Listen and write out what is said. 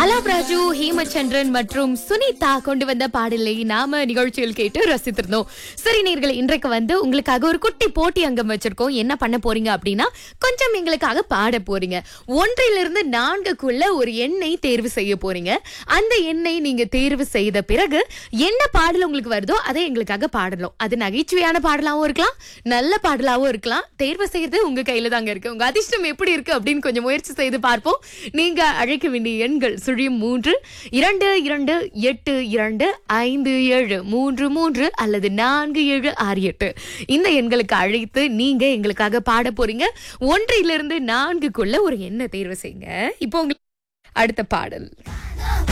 அலாப் ராஜு, ஹேமச்சந்திரன் மற்றும் சுனிதா கொண்டு வந்த பாடலை நாம நிகழ்ச்சியில் கேட்டு ரசித்திருந்தோம். சரி நேயர்களே, இன்றைக்கு உங்களுக்காக ஒரு குட்டி போட்டி அங்கம் வச்சிருக்கோம். என்ன பண்ண போறீங்க அப்படின்னா, கொஞ்சம் எங்களுக்காக பாட போறீங்க. 1 to 4 ஒரு எண்ணை தேர்வு செய்ய போறீங்க. அந்த எண்ணை நீங்க தேர்வு செய்த பிறகு என்ன பாடல் உங்களுக்கு வருதோ அதை எங்களுக்காக பாடணும். அது நகைச்சுவையான பாடலாவும் இருக்கலாம், நல்ல பாடலாவும் இருக்கலாம். தேர்வு செய்யறது உங்க கையில தாங்க இருக்கு. உங்க அதிர்ஷ்டம் எப்படி இருக்கு அப்படின்னு கொஞ்சம் முயற்சி செய்து பார்ப்போம். நீங்க அழைக்க வேண்டிய எண்கள் 3 2 2 8 2 5 7 3 3 அல்லது 4768. இந்த எண்களுக்கு அழைத்து நீங்க எங்களுக்காக பாட போறீங்க. 1 to 4 ஒரு எண்ணை தேர்வு செய்யுங்க. இப்போ உங்களுக்கு அடுத்த பாடல்.